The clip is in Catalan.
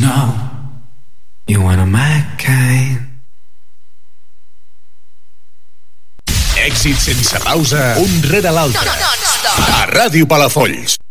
know you wanna my kind. Èxit sense pausa, un rere l'altre. A Ràdio Palafolls.